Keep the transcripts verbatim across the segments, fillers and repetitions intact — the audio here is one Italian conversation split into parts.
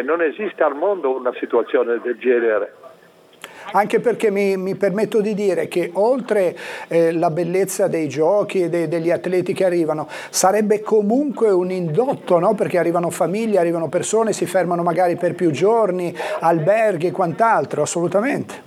non esiste al mondo una situazione del genere. Anche perché mi, mi permetto di dire che oltre eh, la bellezza dei giochi e de, degli atleti che arrivano, sarebbe comunque un indotto, no? Perché arrivano famiglie, arrivano persone, si fermano magari per più giorni, alberghi e quant'altro, assolutamente.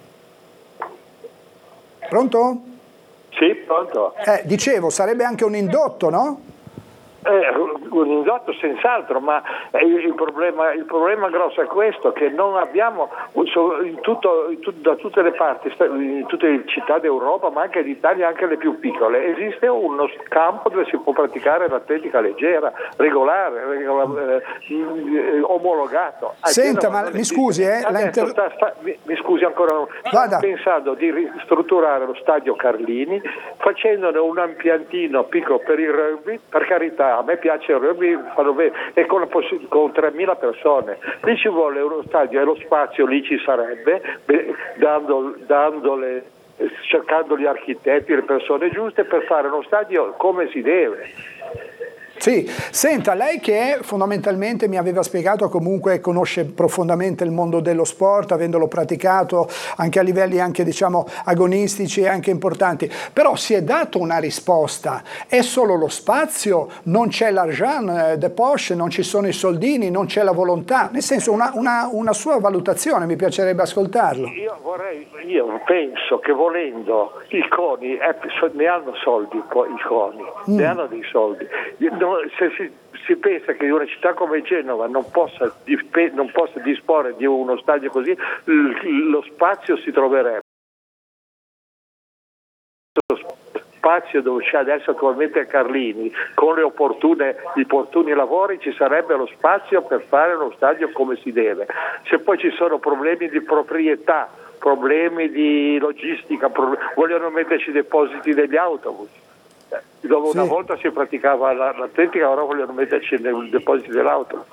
Pronto? Sì, pronto. Eh, dicevo, sarebbe anche un indotto, no? Eh, un indotto senz'altro, ma il problema, il problema grosso è questo, che non abbiamo in tutto, in tutto, da tutte le parti, in tutte le città d'Europa, ma anche d'Italia, anche le più piccole, esiste uno campo dove si può praticare l'atletica leggera, regolare, regola, eh, omologato. Senta, ma mi scusi, eh, adesso, inter... sta, sta, mi, mi scusi ancora, Vada. Sto pensando di ristrutturare lo stadio Carlini, facendone un impiantino piccolo per il rugby, per carità. A me piace il rugby, fanno bene, e con, poss- con tremila persone. Lì ci vuole uno stadio e lo spazio lì ci sarebbe, beh, dando, dandole, cercando gli architetti, le persone giuste per fare uno stadio come si deve. Sì, senta, lei che fondamentalmente mi aveva spiegato, comunque conosce profondamente il mondo dello sport, avendolo praticato anche a livelli anche diciamo agonistici e anche importanti, però si è dato una risposta: è solo lo spazio, non c'è l'argent de poche, non ci sono i soldini, non c'è la volontà, nel senso una, una, una sua valutazione, mi piacerebbe ascoltarlo. Io vorrei, io penso che volendo i CONI eh, ne hanno soldi, i CONI, mm. ne hanno dei soldi. No, se si, si pensa che una città come Genova non possa, dispe, non possa disporre di uno stadio così, lo spazio si troverebbe. Lo spazio dove c'è adesso attualmente a Carlini, con le opportune, gli opportuni lavori, ci sarebbe lo spazio per fare uno stadio come si deve. Se poi ci sono problemi di proprietà, problemi di logistica, pro, vogliono metterci depositi degli autobus. Dove una sì. volta si praticava l'atletica, ora vogliono metterci nei depositi dell'auto.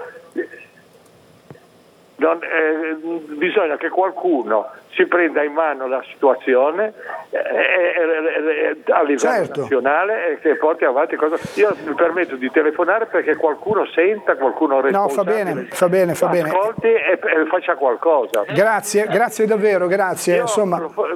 Non, eh, bisogna che qualcuno si prenda in mano la situazione eh, eh, a livello certo. nazionale e che porti avanti cosa. Io mi permetto di telefonare perché qualcuno senta, qualcuno responsabile. No, fa bene, fa bene, fa bene. Ascolti e, e faccia qualcosa. Grazie, grazie davvero, grazie. Io, Insomma.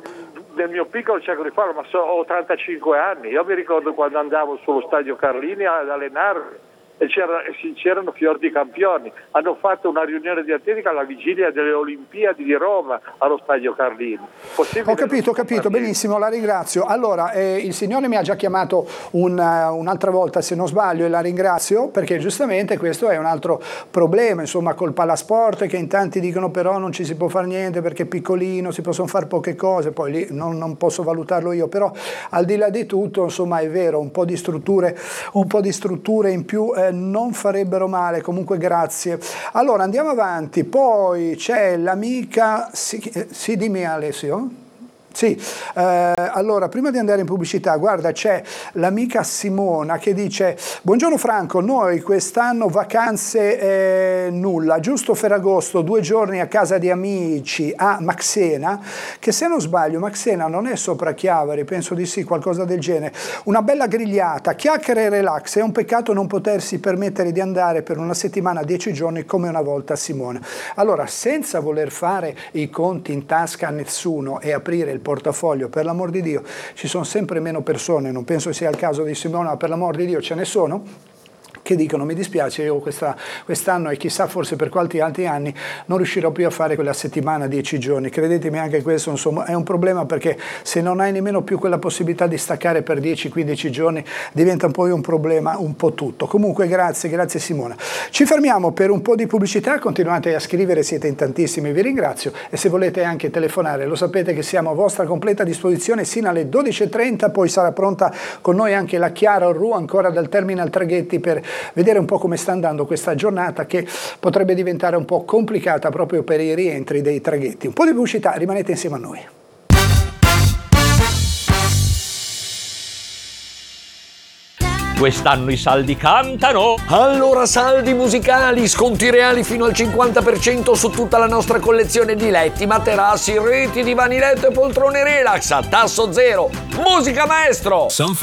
Nel mio piccolo cerco di farlo, ma so, ho ottantacinque anni. Io mi ricordo quando andavo sullo stadio Carlini ad allenarmi e c'era, c'erano fior di campioni. Hanno fatto una riunione di atletica alla vigilia delle Olimpiadi di Roma allo stadio Carlini. Possibile ho capito, ho capito, benissimo, la ringrazio. Allora, eh, il signore mi ha già chiamato un, uh, un'altra volta, se non sbaglio, e la ringrazio perché giustamente questo è un altro problema, insomma, col palasport, che in tanti dicono però non ci si può fare niente perché è piccolino, si possono fare poche cose, poi lì non, non posso valutarlo io, però al di là di tutto, insomma, è vero, un po' di strutture, un po' di strutture in più eh, non farebbero male. Comunque grazie. Allora andiamo avanti, poi c'è l'amica, sì, sì dimmi Alessio. Sì, eh, allora prima di andare in pubblicità, guarda, c'è l'amica Simona che dice: buongiorno Franco, noi quest'anno vacanze eh, nulla, giusto Ferragosto, due giorni a casa di amici a Maxena, che se non sbaglio Maxena non è sopra Chiavari, penso di sì, qualcosa del genere, una bella grigliata, chiacchiere e relax, è un peccato non potersi permettere di andare per una settimana, dieci giorni come una volta Simona. Allora, senza voler fare i conti in tasca a nessuno e aprire il portafoglio, per l'amor di Dio, ci sono sempre meno persone, non penso sia il caso di Simona, ma per l'amor di Dio ce ne sono, che dicono: mi dispiace, io questa, quest'anno e chissà forse per quanti altri anni non riuscirò più a fare quella settimana, dieci giorni. Credetemi, anche questo insomma è un problema, perché se non hai nemmeno più quella possibilità di staccare per dieci quindici giorni diventa poi un problema un po' tutto. Comunque grazie, grazie Simona. Ci fermiamo per un po' di pubblicità, continuate a scrivere, siete in tantissimi, vi ringrazio, e se volete anche telefonare lo sapete che siamo a vostra completa disposizione sino alle dodici e trenta, poi sarà pronta con noi anche la Chiara Orru ancora dal Terminal Traghetti per vedere un po' come sta andando questa giornata, che potrebbe diventare un po' complicata proprio per i rientri dei traghetti. Un po' di pubblicità, rimanete insieme a noi. Quest'anno i saldi cantano! Allora saldi musicali, sconti reali fino al cinquanta per cento su tutta la nostra collezione di letti, materassi, reti, divani letto e poltrone relax a tasso zero. Musica maestro!